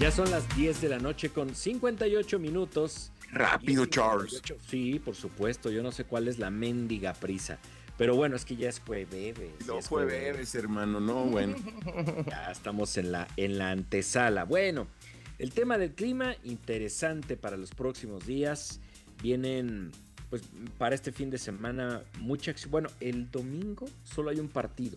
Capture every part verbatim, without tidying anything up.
Ya son las diez de la noche con cincuenta y ocho minutos. Rápido, Charles. Sí, por supuesto. Yo no sé cuál es la mendiga prisa. Pero bueno, es que ya es jueves. No es fue bebes, hermano. No, bueno. Ya estamos en la, en la antesala. Bueno, el tema del clima, interesante para los próximos días. Vienen, pues, para este fin de semana, mucha acción. Bueno, el domingo solo hay un partido.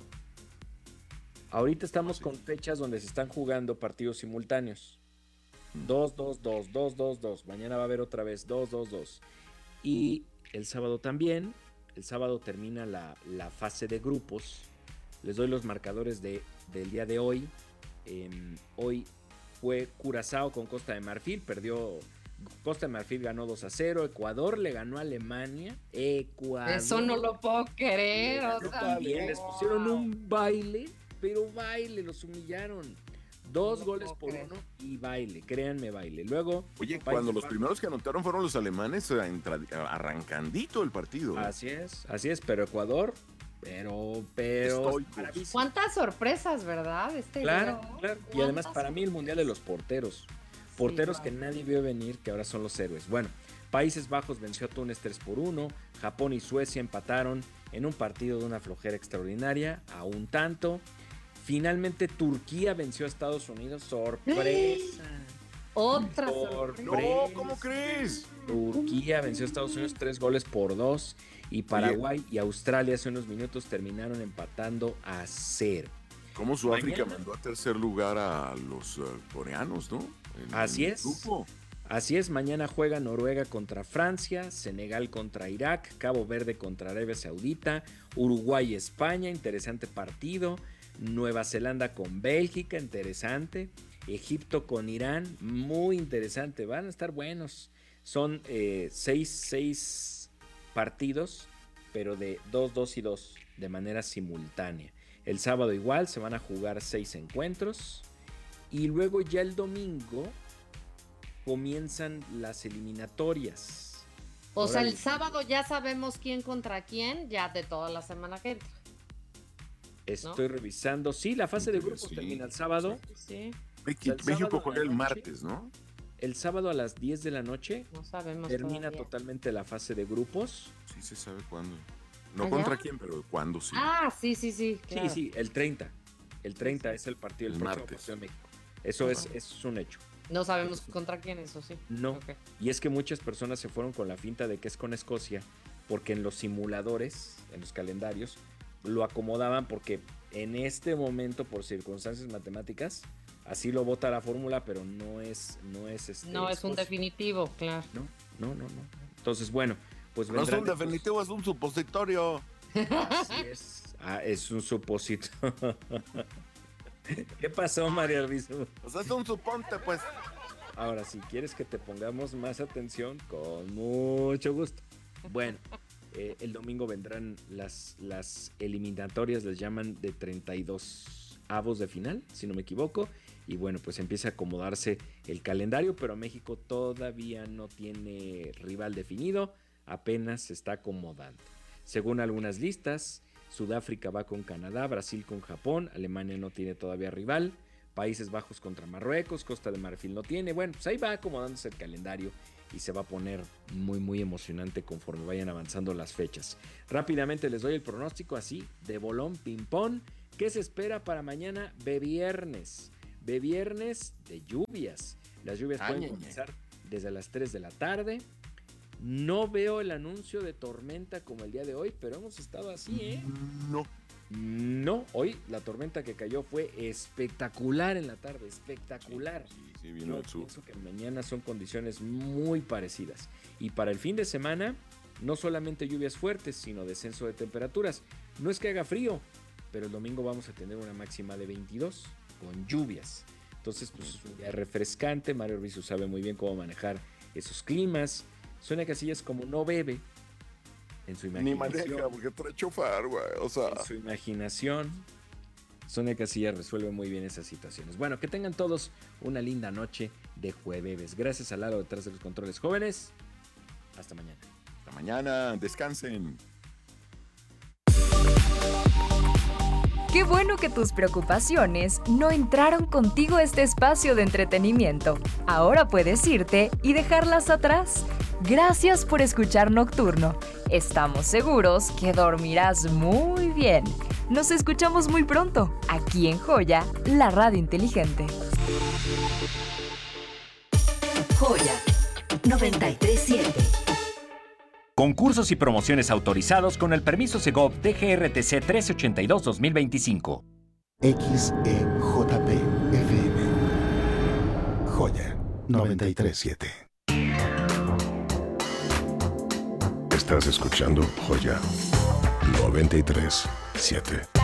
Ahorita estamos sí. con fechas donde se están jugando partidos simultáneos. dos, dos, dos, dos, dos, dos. Mañana va a haber otra vez dos, dos, dos. Y el sábado también. El sábado termina la, la fase de grupos. Les doy los marcadores de, del día de hoy. Eh, hoy fue Curazao con Costa de Marfil. Perdió. Costa de Marfil ganó dos a cero. Ecuador le ganó a Alemania. Ecuador. Eso no lo puedo creer. O sea, también les pusieron un baile. Pero baile, los humillaron. Dos No goles puedo por creer. uno y baile, créanme, baile. Luego. Oye, Países cuando los Bajos. primeros que anotaron fueron los alemanes, eh, entra- arrancandito el partido. ¿eh? Así es, así es, pero Ecuador, pero, pero. Estoicos. bravísimo. cuántas sorpresas, ¿verdad? Este Claro, Euro. claro. Y además, ¿Cuántas para mí, el mundial de los porteros. Porteros Sí, que claro. nadie vio venir, que ahora son los héroes. Bueno, Países Bajos venció a Túnez tres por uno. Japón y Suecia empataron en un partido de una flojera extraordinaria, a un tanto. Finalmente, Turquía venció a Estados Unidos. ¡Sorpresa! Otra Sorpresa. sorpresa. No, ¿cómo crees? Turquía venció a Estados Unidos tres goles por dos. Y Paraguay y Australia hace unos minutos terminaron empatando a cero. ¿Cómo Sudáfrica Mañana. mandó a tercer lugar a los eh, coreanos, no? En- Así en el es. grupo. Así es, mañana juega Noruega contra Francia, Senegal contra Irak, Cabo Verde contra Arabia Saudita, Uruguay y España, interesante partido, Nueva Zelanda con Bélgica, interesante, Egipto con Irán, muy interesante, van a estar buenos. Son eh, seis, seis partidos, pero de dos, dos y dos, de manera simultánea. El sábado igual se van a jugar seis encuentros y luego ya el domingo comienzan las eliminatorias. O sea, Órale. el sábado ya sabemos quién contra quién, ya de toda la semana que entra. Estoy revisando. Sí, la fase de grupos Sí. termina el sábado. Sí, México, el sábado México a juega la el noche. martes, ¿no? El sábado a las diez de la noche no sabemos termina todavía. totalmente la fase de grupos. Sí se sabe cuándo. No ¿Ah, contra ya? quién, pero cuándo sí. Ah, sí, sí, sí. claro. Sí, sí, el treinta. El treinta es el partido, el, El próximo martes. partido de México. Eso es, Ajá. es un hecho. No sabemos contra quién, eso sí. No. Ok. Y es que muchas personas se fueron con la finta de que es con Escocia, porque en los simuladores, en los calendarios, lo acomodaban porque en este momento, por circunstancias matemáticas, así lo vota la fórmula, pero no es, no es este. No es un Escocia. definitivo, claro. No, no, no, no. Entonces, bueno, pues No es vendrán un después- definitivo, es un supositorio. Así es. Ah, es un suposito. ¿Qué pasó, María Arbizu? O sea, es un suponte, pues. Ahora, si quieres que te pongamos más atención, con mucho gusto. Bueno, eh, el domingo vendrán las, las eliminatorias, les llaman de treinta y dos avos de final, si no me equivoco. Y bueno, pues empieza a acomodarse el calendario, pero México todavía no tiene rival definido, apenas se está acomodando. Según algunas listas, Sudáfrica va con Canadá, Brasil con Japón, Alemania no tiene todavía rival, Países Bajos contra Marruecos, Costa de Marfil no tiene. Bueno, pues ahí va acomodándose el calendario y se va a poner muy muy emocionante conforme vayan avanzando las fechas. Rápidamente les doy el pronóstico así, de bolón ping-pong. ¿Qué se espera para mañana? De viernes. De viernes de lluvias. Las lluvias Ay, pueden ay, ay. comenzar desde las tres de la tarde. No veo el anuncio de tormenta como el día de hoy, pero hemos estado así, ¿eh? No. No, hoy la tormenta que cayó fue espectacular en la tarde, espectacular. Sí, sí, vino Yo del sur. pienso que mañana son condiciones muy parecidas. Y para el fin de semana, no solamente lluvias fuertes, sino descenso de temperaturas. No es que haga frío, pero el domingo vamos a tener una máxima de veintidós con lluvias. Entonces, pues es un día refrescante. Mario Rizzo sabe muy bien cómo manejar esos climas. Sonia Casillas, como no bebe, en su Ni imaginación, maneja, porque trae chofer, güey. O sea, en su imaginación, Sonia Casillas resuelve muy bien esas situaciones. Bueno, que tengan todos una linda noche de jueves. Gracias a Lalo detrás de los controles, jóvenes. Hasta mañana. hasta mañana, descansen. Qué bueno que tus preocupaciones no entraron contigo a este espacio de entretenimiento. Ahora puedes irte y dejarlas atrás. Gracias por escuchar Nocturno. Estamos seguros que dormirás muy bien. Nos escuchamos muy pronto, aquí en Joya, la radio inteligente. Joya noventa y tres punto siete. Concursos y promociones autorizados con el permiso Segov D G R T C trece ochenta y dos dos mil veinticinco. X E J P F M. Joya noventa y tres punto siete. Estás escuchando Joya noventa y tres punto siete.